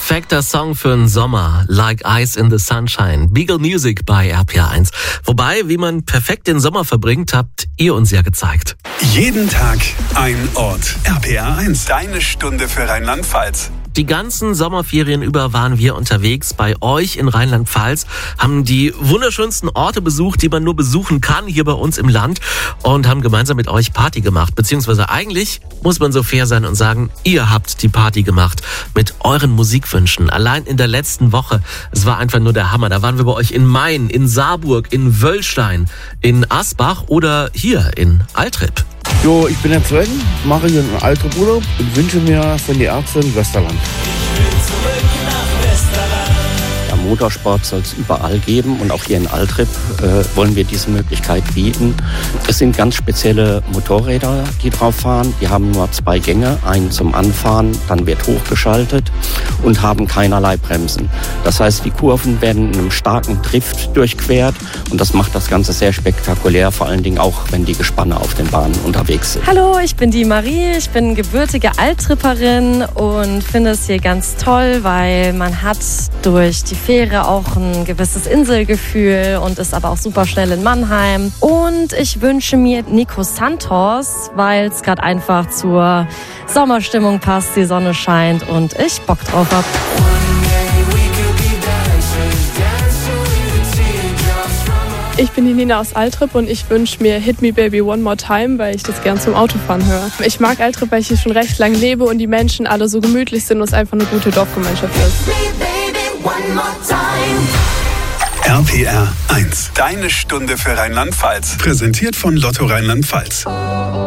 Perfekter Song für den Sommer. Like Ice in the Sunshine. Beagle Music bei RPR1. Wobei, wie man perfekt den Sommer verbringt, habt ihr uns ja gezeigt. Jeden Tag ein Ort. RPR1. Deine Stunde für Rheinland-Pfalz. Die ganzen Sommerferien über waren wir unterwegs bei euch in Rheinland-Pfalz, haben die wunderschönsten Orte besucht, die man nur besuchen kann hier bei uns im Land und haben gemeinsam mit euch Party gemacht. Beziehungsweise eigentlich muss man so fair sein und sagen, ihr habt die Party gemacht mit euren Musikwünschen. Allein in der letzten Woche, es war einfach nur der Hammer. Da waren wir bei euch in Main, in Saarburg, in Wöllstein, in Asbach oder hier in Altrip. Jo, ich bin der Sven, mache hier einen Altrip Urlaub und wünsche mir von der Ärzte in Westerland. Ja, Motorsport soll es überall geben und auch hier in Altrip wollen wir diese Möglichkeit bieten. Es sind ganz spezielle Motorräder, die drauf fahren. Die haben nur 2 Gänge, einen zum Anfahren, dann wird hochgeschaltet und haben keinerlei Bremsen. Das heißt, die Kurven werden in einem starken Drift durchquert und das macht das Ganze sehr spektakulär, vor allen Dingen auch, wenn die Gespanne auf den Bahnen unterwegs sind. Hallo, ich bin die Marie, ich bin gebürtige Altripperin und finde es hier ganz toll, weil man hat durch die Fähre auch ein gewisses Inselgefühl und ist aber auch super schnell in Mannheim. Und ich wünsche mir Nico Santos, weil es gerade einfach zur Sommerstimmung passt, die Sonne scheint und ich Bock drauf habe. Ich bin die Nina aus Altrip und ich wünsche mir Hit Me Baby One More Time, weil ich das gern zum Autofahren höre. Ich mag Altrip, weil ich hier schon recht lang lebe und die Menschen alle so gemütlich sind und es einfach eine gute Dorfgemeinschaft ist. RPR 1. Deine Stunde für Rheinland-Pfalz. Präsentiert von Lotto Rheinland-Pfalz.